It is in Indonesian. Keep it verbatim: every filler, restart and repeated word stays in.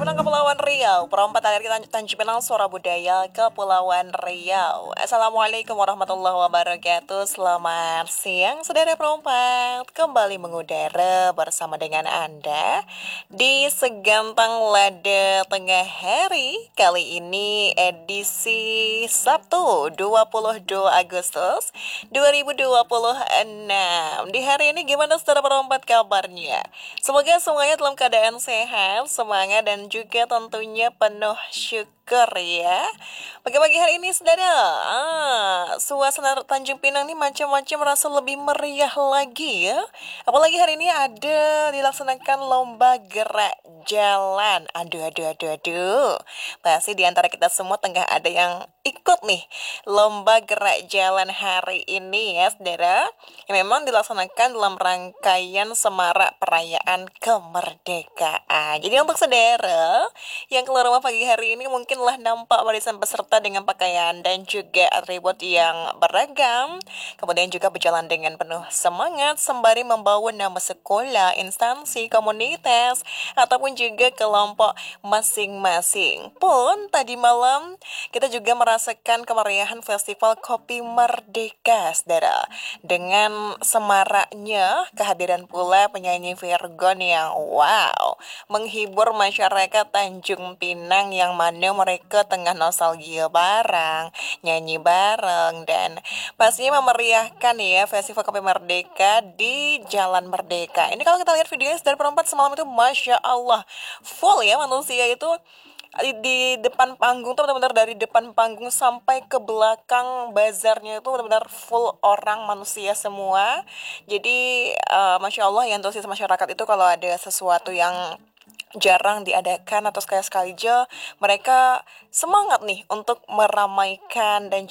Pinang Kepulauan Riau, perempat dari Tan- Tanjung Pinang Suara Budaya Kepulauan Riau. Assalamualaikum warahmatullahi wabarakatuh. Selamat siang, saudara perempat. Kembali mengudara bersama dengan Anda di Segantang Lada Tengah Hari. Kali ini edisi Sabtu dua puluh dua Agustus dua ribu dua puluh enam. Di hari ini gimana saudara perempat kabarnya? Semoga semuanya dalam keadaan sehat, semangat dan juga tentunya penuh syukur ya. Pagi-pagi hari ini saudara, ah, suasana Tanjung Pinang ini macam-macam rasa lebih meriah lagi ya. Apalagi hari ini ada dilaksanakan lomba gerak jalan. Aduh, aduh, aduh, aduh. Pasti di antara kita semua tengah ada yang ikut nih lomba gerak jalan hari ini ya saudara. Yang memang dilaksanakan dalam rangkaian semarak perayaan kemerdekaan. Jadi untuk saudara yang keluar rumah pagi hari ini mungkinlah nampak barisan peserta dengan pakaian dan juga atribut yang beragam. Kemudian juga berjalan dengan penuh semangat sembari membawa nama sekolah, instansi, komunitas, ataupun juga kelompok masing-masing. Pun tadi malam kita juga merasakan kemeriahan Festival Kopi Merdeka, saudara. Dengan semaraknya kehadiran pula penyanyi Virgon yang wow, menghibur masyarakat Tanjung Pinang yang mana mereka tengah nostalgia bareng, nyanyi bareng, dan pastinya memeriahkan ya Festival Kopi Merdeka di Jalan Merdeka. Ini kalau kita lihat videonya dari perempat semalam itu Masya Allah, full ya manusia itu di, di depan panggung tuh benar-benar dari depan panggung sampai ke belakang bazarnya itu benar-benar full orang manusia semua. Jadi uh, Masya Allah ya antusias masyarakat itu kalau ada sesuatu yang jarang diadakan atau sekali-sekali aja mereka semangat nih untuk meramaikan dan